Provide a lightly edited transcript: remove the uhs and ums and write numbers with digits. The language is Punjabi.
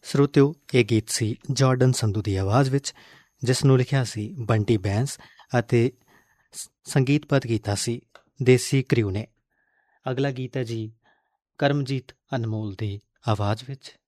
ਸਰੋਤਿਓ, ਇਹ ਗੀਤ ਸੀ ਜਾਰਡਨ ਸੰਧੂ ਦੀ ਆਵਾਜ਼ ਵਿੱਚ, ਜਿਸ ਨੂੰ ਲਿਖਿਆ ਸੀ ਬੰਟੀ ਬੈਂਸ ਅਤੇ ਸੰਗੀਤਬੱਧ ਕੀਤਾ ਸੀ ਦੇਸੀ ਕ੍ਰਿਊ ਨੇ। ਅਗਲਾ ਗੀਤ ਹੈ ਜੀ ਕਰਮਜੀਤ ਅਨਮੋਲ ਦੀ ਆਵਾਜ਼ ਵਿੱਚ।